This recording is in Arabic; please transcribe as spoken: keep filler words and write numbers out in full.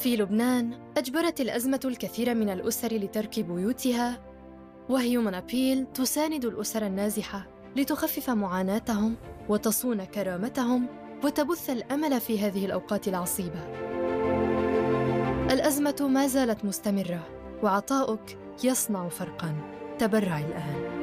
في لبنان أجبرت الأزمة الكثير من الأسر لترك بيوتها، وهيومن أبيل تساند الأسر النازحة لتخفف معاناتهم وتصون كرامتهم وتبث الأمل في هذه الأوقات العصيبة. الأزمة ما زالت مستمرة، وعطاؤك يصنع فرقاً. تبرع الآن.